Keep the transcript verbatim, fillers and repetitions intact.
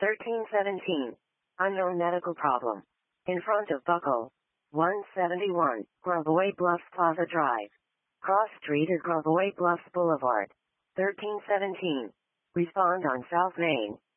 thirteen seventeen. Unknown medical problem. In front of Buckle. one seventy-one, Groveway Bluffs Plaza Drive. Cross Street is Groveway Bluffs Boulevard. thirteen seventeen. Respond on South Main.